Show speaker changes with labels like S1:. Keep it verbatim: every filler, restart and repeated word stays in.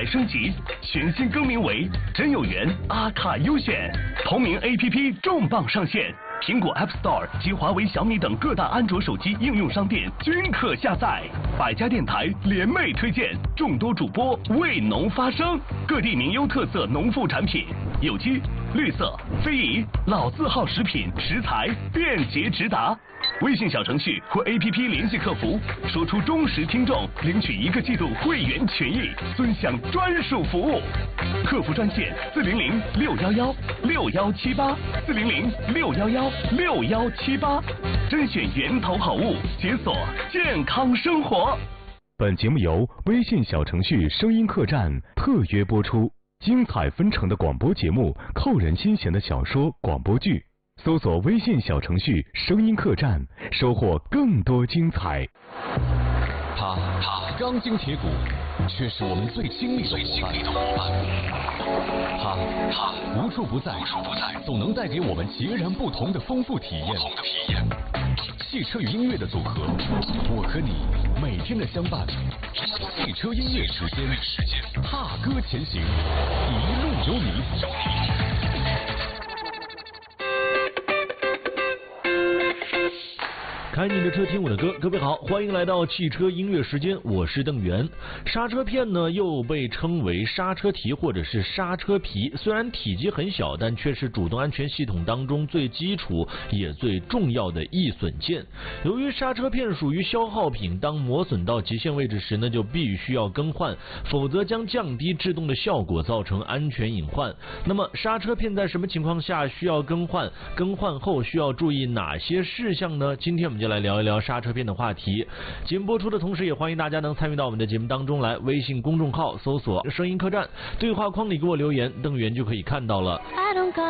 S1: 彩升级，全新更名为真有缘阿卡优选，同名 A P P 重磅上线。苹果 App Store 及华为、小米等各大安卓手机应用商店均可下载。百家电台联袂推荐，众多主播为农发声，各地名优特色农副产品，有机、绿色、非遗、老字号食品食材便捷直达。微信小程序或 A P P 联系客服，说出忠实听众，领取一个季度会员权益，尊享专属服务。客服专线四零零六幺幺六幺七八四零零六幺幺六幺七八，甄选源头好物，解锁健康生活。
S2: 本节目由微信小程序声音客栈特约播出，精彩纷呈的广播节目，扣人心弦的小说广播剧。搜索微信小程序声音客栈，收获更多精彩。
S3: 他他钢筋铁骨，却是我们最亲密的伙伴。他他无处不在，无处不在，总能带给我们截然不同的丰富体验。不同的体验。汽车与音乐的组合，我和你每天的相伴。汽车音乐时间，踏歌前行，一路有你。
S4: 开你的车，听我的歌。各位好，欢迎来到汽车音乐时间，我是邓源。刹车片呢，又被称为刹车蹄或者是刹车皮，虽然体积很小，但却是主动安全系统当中最基础也最重要的易损件。由于刹车片属于消耗品，当磨损到极限位置时呢，就必须要更换，否则将降低制动的效果，造成安全隐患。那么刹车片在什么情况下需要更换？更换后需要注意哪些事项呢？今天我们就来聊一聊刹车片的话题。节目播出的同时，也欢迎大家能参与到我们的节目当中来。微信公众号搜索声音客栈，对话框里给我留言，邓源就可以看到了。